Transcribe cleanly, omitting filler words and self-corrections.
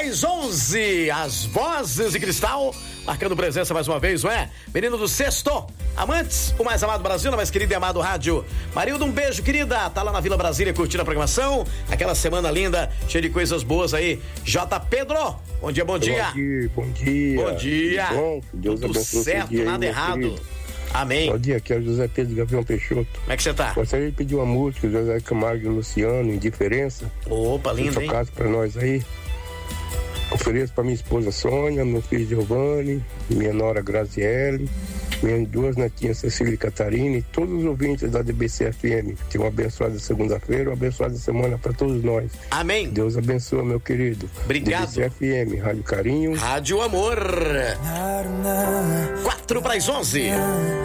as 11, as vozes de cristal, marcando presença mais uma vez, não é? Menino do Sexto, amantes, o mais amado Brasil, mais querido e amado rádio. Marilda, um beijo, querida, tá lá na Vila Brasília curtindo a programação, aquela semana linda, cheia de coisas boas aí. J. Pedro, bom dia, bom dia. Bom dia. Bom dia. Bom, Deus tudo abençoe certo, dia nada aí, errado. Amém. Bom dia, aqui é o José Pedro Gavião Peixoto. Como é que você tá? Gostaria de pedir uma música, José Camargo e Luciano, Indiferença. Opa, lindo, hein? Tocasse pra nós aí. Ofereço pra minha esposa Sônia, meu filho Giovanni, minha nora Graziele, minhas duas netinhas Cecília e Catarina e todos os ouvintes da DBC FM. Tenha uma abençoada segunda-feira, uma abençoada semana pra todos nós. Amém. Deus abençoe, meu querido. Obrigado. DBC FM, Rádio Carinho. Rádio Amor. 4 para as 11.